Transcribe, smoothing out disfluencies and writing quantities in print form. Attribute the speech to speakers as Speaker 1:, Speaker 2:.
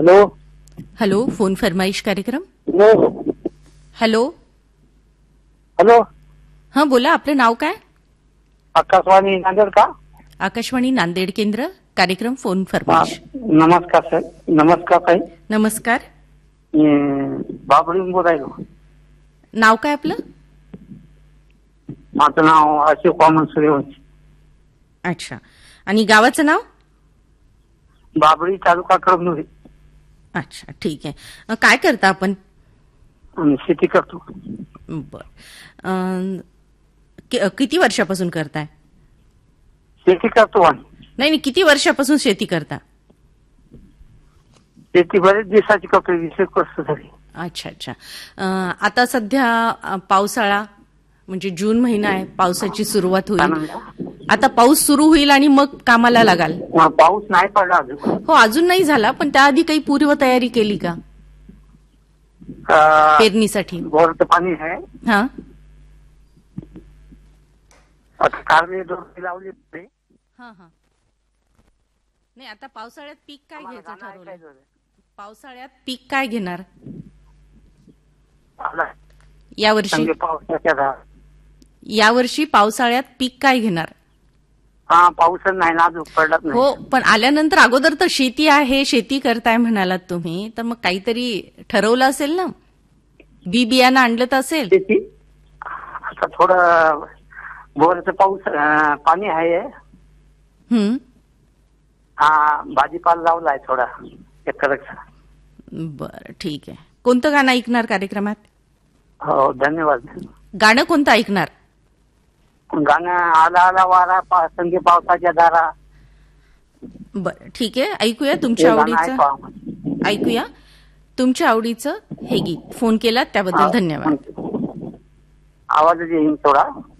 Speaker 1: Hello
Speaker 2: hello, phone फरमाईश कार्यक्रम.
Speaker 1: Hello
Speaker 2: hello,
Speaker 1: hello.
Speaker 2: हां बोला, आपलं नाव काय?
Speaker 1: आकाशवाणी नांदेड का?
Speaker 2: आकाशवाणी नांदेड केंद्र, कार्यक्रम फोन
Speaker 1: हा,
Speaker 2: फरमाईश.
Speaker 1: नमस्कार सर. नमस्कार ताई.
Speaker 2: नमस्कार.
Speaker 1: बाबळीहून बोलायलो.
Speaker 2: नाव काय आपलं?
Speaker 1: माझं नाव अशोक वामन सूर्यवंशी.
Speaker 2: अच्छा, आणि गावाचं नाव?
Speaker 1: बाबळी, तालुका कळमनुरी.
Speaker 2: अच्छा, ठीक आहे. काय करता आपण?
Speaker 1: शेती करतो.
Speaker 2: बर. किती वर्षापासून करताय?
Speaker 1: शेती करतो आम्ही.
Speaker 2: नाही, किती वर्षापासून शेती करता?
Speaker 1: शेती बरेच दिवसाची करतो, 20 वर्ष झाली.
Speaker 2: अच्छा अच्छा. आता सध्या पावसाळा म्हणजे जून महिना आहे, पावसाची सुरुवात होईल. आता पाऊस सुरू होईल आणि मग कामाला लागाल.
Speaker 1: पाऊस नाही पडला अजून.
Speaker 2: हो, अजून नाही झाला, पण त्याआधी काही पूर्वतयारी केली का पेरणीसाठी?
Speaker 1: बोरचं पाणी आहे.
Speaker 2: हा,
Speaker 1: आता कारली लावली.
Speaker 2: हा हा. नाही, आता पावसाळ्यात पीक काय घ्यायचं ठरवलं? पावसाळ्यात पीक काय घेणार यावर्षी? यावर्षी पावसाळ्यात पीक काय घेणार?
Speaker 1: हा, पाऊसच नाही ना अजून, पडलाच नाही.
Speaker 2: हो, पण आल्यानंतर अगोदर तर शेती आहे, शेती करताय म्हणालात तुम्ही, तर मग काहीतरी ठरवलं असेल ना? बी बियाणं आणलं तर असेल.
Speaker 1: शेती आता थोडं बोरचं पाणी आहे. हा, भाजीपाला लावलाय थोडा एकरचा.
Speaker 2: बरं, ठीक आहे. कोणतं गाणं ऐकणार कार्यक्रमात?
Speaker 1: हो, धन्यवाद.
Speaker 2: गाणं कोणतं ऐकणार?
Speaker 1: गाणं आला आला वारा संगे पावसाच्या धारा.
Speaker 2: बरं, ठीक आहे. ऐकूया तुमच्या आवडीचं. ऐकूया तुमच्या आवडीचं हे गीत. फोन केलात त्याबद्दल धन्यवाद.
Speaker 1: आवाज येईन थोडा.